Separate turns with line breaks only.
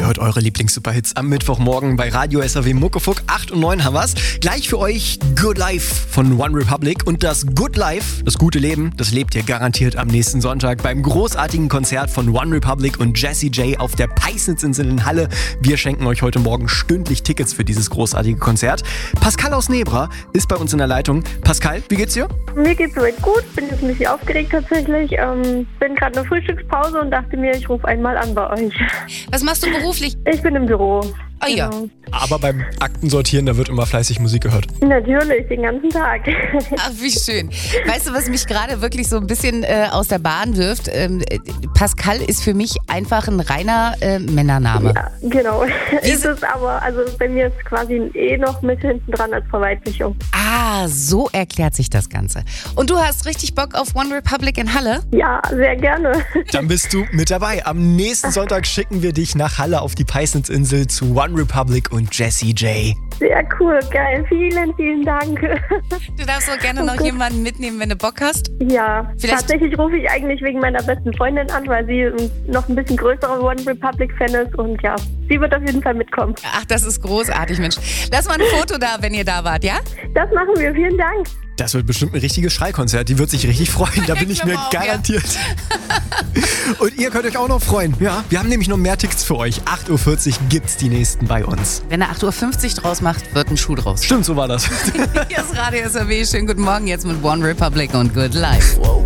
hört eure Lieblings-Superhits am Mittwochmorgen bei Radio SAW Muckefuck. 8 und 9 haben wir's. Gleich für euch Good Life von One Republic. Und das Good Life, das gute Leben, das lebt ihr garantiert am nächsten Sonntag beim großartigen Konzert von One Republic und Jessie J auf der Peissnitzinsel in Halle. Wir schenken euch heute Morgen stündlich Tickets für dieses großartige Konzert. Pascal aus Nebra ist bei uns in der Leitung. Pascal, wie geht's dir?
Mir geht's soweit gut, bin jetzt ein bisschen aufgeregt tatsächlich. Bin gerade in der Frühstückspause und dachte mir, ich rufe einmal an bei euch.
Was machst du beruflich?
Ich bin im Büro.
Oh ja.
Genau.
Aber beim Aktensortieren, da wird immer fleißig Musik gehört.
Natürlich, den ganzen Tag.
Ach, wie schön. Weißt du, was mich gerade wirklich so ein bisschen aus der Bahn wirft? Pascal ist für mich einfach ein reiner Männername.
Ja, genau. Ist es aber, also bei mir ist quasi ein E noch mit hinten dran als Verweiblichung.
Ah, so erklärt sich das Ganze. Und du hast richtig Bock auf One Republic in Halle?
Ja, sehr gerne.
Dann bist du mit dabei. Am nächsten Sonntag schicken wir dich nach Halle auf die Peissnitzinsel zu One Republic und Jessie J.
Sehr cool, geil. Vielen, vielen Dank.
Du darfst auch gerne noch jemanden mitnehmen, wenn du Bock hast.
Ja,
Vielleicht-
tatsächlich rufe ich eigentlich wegen meiner besten Freundin an, weil sie noch ein bisschen größerer One Republic-Fan ist und ja, sie wird auf jeden Fall mitkommen.
Ach, das ist großartig, Mensch. Lass mal ein Foto da, wenn ihr da wart, ja?
Das machen wir, vielen Dank.
Das wird bestimmt ein richtiges Schreikonzert. Die wird sich richtig freuen. Da bin ich mir
glaube auch, ja.
garantiert. Und ihr könnt euch auch noch freuen. Ja, wir haben nämlich noch mehr Tickets für euch. 8.40 Uhr gibt's die nächsten bei uns.
Wenn er 8.50 Uhr draus macht, wird ein Schuh draus.
Stimmt, so war das.
Hier ist Radio SAW. Schönen guten Morgen jetzt mit One Republic und Good Life.
Wow.